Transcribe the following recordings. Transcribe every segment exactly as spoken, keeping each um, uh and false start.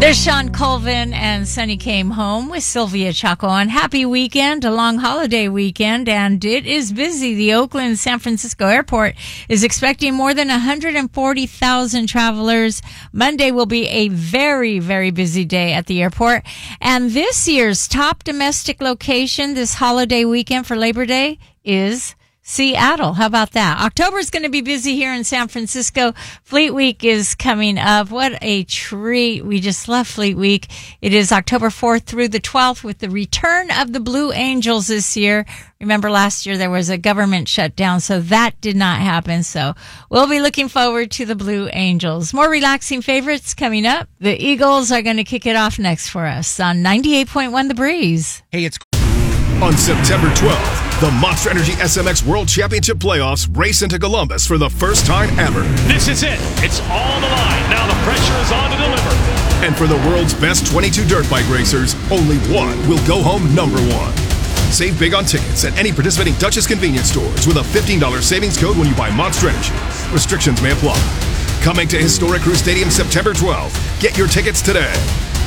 There's Sean Colvin and Sonny Came Home with Sylvia Chaco on Happy Weekend, a long holiday weekend, and it is busy. The Oakland San Francisco Airport is expecting more than one hundred forty thousand travelers. Monday will be a very, very busy day at the airport. And this year's top domestic location this holiday weekend for Labor Day is Seattle. How about that? October is going to be busy here in San Francisco. Fleet Week is coming up. What a treat. We just love Fleet Week. It is October fourth through the twelfth with the return of the Blue Angels this year. Remember last year there was a government shutdown, so that did not happen. So we'll be looking forward to the Blue Angels. More relaxing favorites coming up. The Eagles are going to kick it off next for us on ninety-eight point one The Breeze. Hey, it's on September twelfth. The Monster Energy S M X World Championship Playoffs race into Columbus for the first time ever. This is it. It's all on the line. Now the pressure is on to deliver. And for the world's best twenty-two dirt bike racers, only one will go home number one. Save big on tickets at any participating Duchess convenience stores with a fifteen dollars savings code when you buy Monster Energy. Restrictions may apply. Coming to Historic Crew Stadium September twelfth. Get your tickets today.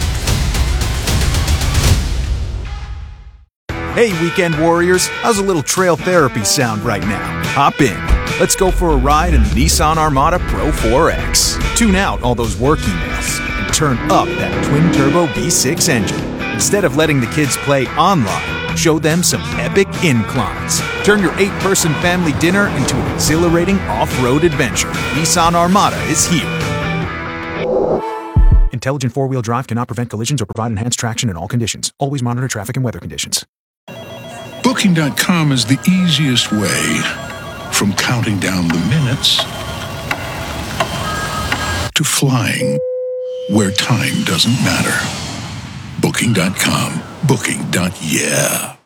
Hey, weekend warriors, how's a little trail therapy sound right now? Hop in. Let's go for a ride in the Nissan Armada Pro four X. Tune out all those work emails and turn up that twin-turbo V six engine. Instead of letting the kids play online, show them some epic inclines. Turn your eight-person family dinner into an exhilarating off-road adventure. Nissan Armada is here. Intelligent four-wheel drive cannot prevent collisions or provide enhanced traction in all conditions. Always monitor traffic and weather conditions. Booking dot com is the easiest way from counting down the minutes to flying where time doesn't matter. Booking dot com. Booking. Yeah.